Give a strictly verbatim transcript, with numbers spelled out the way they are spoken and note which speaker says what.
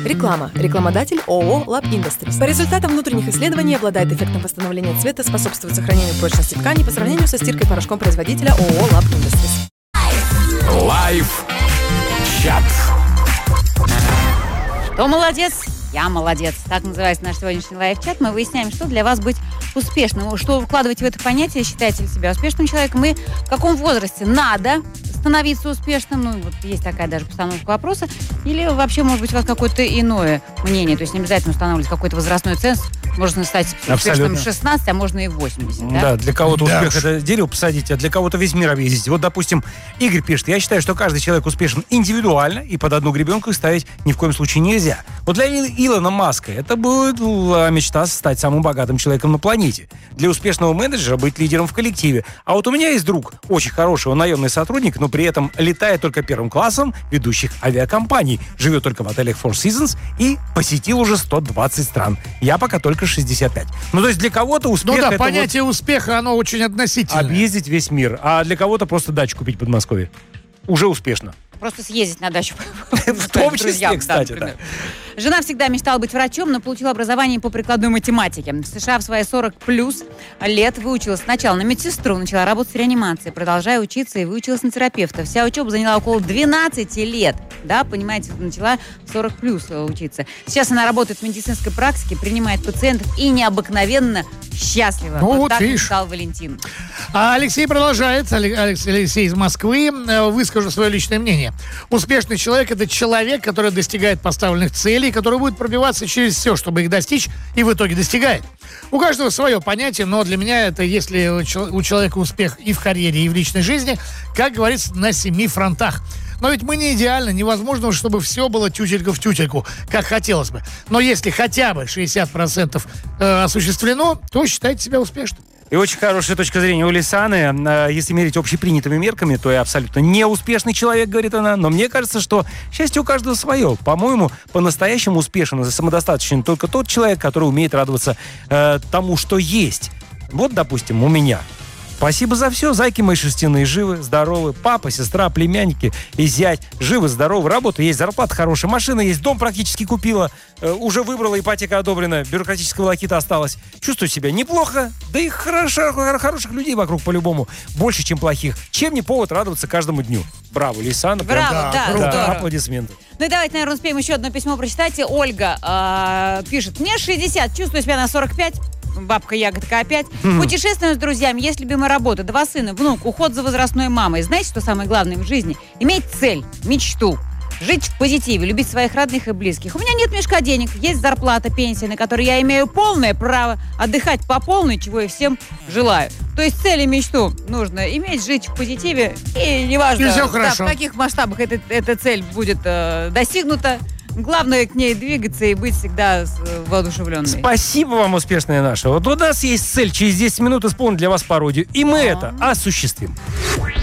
Speaker 1: Реклама. Рекламодатель ООО Lab Industries. По результатам внутренних исследований обладает эффектом восстановления цвета, способствует сохранению прочности ткани по сравнению со стиркой порошком производителя ООО Lab Industries.
Speaker 2: Лайф чат.
Speaker 3: Кто молодец? Я молодец. Так называется наш сегодняшний лайв-чат. Мы выясняем, что для вас быть успешным. Что вы вкладываете в это понятие, считаете ли себя успешным человеком, и в каком возрасте надо становиться успешным. Ну, вот есть такая даже постановка вопроса. Или вообще, может быть, у вас какое-то иное мнение. То есть не обязательно устанавливать какой-то возрастной ценз. Можно стать успешным в шестнадцать, а можно и в восемьдесят. Да,
Speaker 4: да, для кого-то
Speaker 5: да
Speaker 4: успех
Speaker 5: уж.
Speaker 4: это дерево посадить, а для кого-то весь мир объездить. Вот, допустим, Игорь пишет: я считаю, что каждый человек успешен индивидуально, и под одну гребенку их ставить ни в коем случае нельзя. Вот для Илона Маска это будет мечта стать самым богатым человеком на планете. Для успешного менеджера быть лидером в коллективе. А вот у меня есть друг, очень хороший, он наемный сотрудник, но при этом летает только первым классом ведущих авиакомпаний, живет только в отелях Four Seasons и посетил уже сто двадцать стран. Я пока только шестьдесят пять. Ну, то есть для кого-то успех...
Speaker 5: Ну да,
Speaker 4: это
Speaker 5: понятие вот успеха, оно очень относительное.
Speaker 4: объездить весь мир. А для кого-то просто дачу купить в Подмосковье. Уже успешно.
Speaker 3: Просто съездить на дачу.
Speaker 4: В том числе, кстати, да.
Speaker 3: Жена всегда мечтала быть врачом, но получила образование по прикладной математике. В США в свои сорок плюс лет выучилась сначала на медсестру, начала работать в реанимации, продолжая учиться и выучилась на терапевта. Вся учеба заняла около двенадцати лет. Да, понимаете, начала в сорок плюс учиться. Сейчас она работает в медицинской практике, принимает пациентов и необыкновенно счастлива.
Speaker 5: Ну,
Speaker 3: вот
Speaker 5: вот
Speaker 3: так
Speaker 5: видишь.
Speaker 3: написал Валентин.
Speaker 5: А Алексей продолжает. Алекс, Алексей из Москвы. Выскажу свое личное мнение. Успешный человек – это человек, который достигает поставленных целей, который будет пробиваться через все, чтобы их достичь, и в итоге достигает. У каждого свое понятие, но для меня это, если у человека успех и в карьере, и в личной жизни, как говорится, на семи фронтах. Но ведь мы не идеальны, невозможно, чтобы все было тютелька в тютельку, как хотелось бы. Но если хотя бы шестьдесят процентов э, осуществлено, то считайте себя успешным.
Speaker 4: И очень хорошая точка зрения у Лисаны. Если мерить общепринятыми мерками, то я абсолютно неуспешный человек, говорит она. Но мне кажется, что счастье у каждого свое. По-моему, по-настоящему успешен и самодостаточен только тот человек, который умеет радоваться э, тому, что есть. Вот, допустим, у меня. Спасибо за все. Зайки мои шерстяные живы, здоровы. Папа, сестра, племянники и зять живы, здоровы. Работа есть, зарплата хорошая, машина есть, дом практически купила. Э, уже выбрала, ипотека одобрена, бюрократическая волокита осталась. Чувствую себя неплохо. Да и хорошо, хороших людей вокруг по-любому больше, чем плохих. Чем не повод радоваться каждому дню. Браво, Лисана.
Speaker 3: Браво,
Speaker 4: прям,
Speaker 3: да,
Speaker 4: да,
Speaker 3: здорово.
Speaker 4: Аплодисменты.
Speaker 3: Ну и давайте, наверное, успеем еще одно письмо прочитать. Ольга э, пишет: мне шестьдесят, чувствую себя на сорок пять. Бабка Ягодка опять. Mm. Путешествуем с друзьями, есть любимая работа, два сына, внук, уход за возрастной мамой. Знаете, что самое главное в жизни? Иметь цель, мечту. Жить в позитиве, любить своих родных и близких. У меня нет мешка денег, есть зарплата, пенсия, на которой я имею полное право отдыхать по полной, чего я всем желаю. То есть цель и мечту нужно иметь, жить в позитиве. И неважно,
Speaker 5: И все
Speaker 3: да,
Speaker 5: хорошо.
Speaker 3: в каких масштабах эта, эта цель будет э, достигнута. Главное к ней двигаться и быть всегда воодушевленной.
Speaker 4: Спасибо вам, успешная наша. Вот у нас есть цель через десять минут исполнить для вас пародию. И мы
Speaker 3: А-а-а.
Speaker 4: это осуществим.